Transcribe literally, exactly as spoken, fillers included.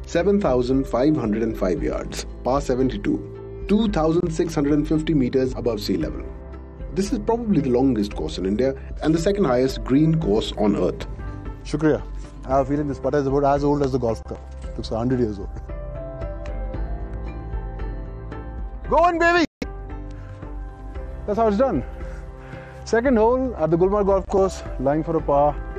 seven thousand five hundred five yards, par seventy-two, two thousand six hundred fifty meters above sea level. This is probably the longest course in India and the second highest green course on earth. Shukriya. I have a feeling this putter is about as old as the golf club. Looks one hundred years old. Go on, baby! That's how it's done. Second hole at the Gulmarg Golf Course, lying for a par.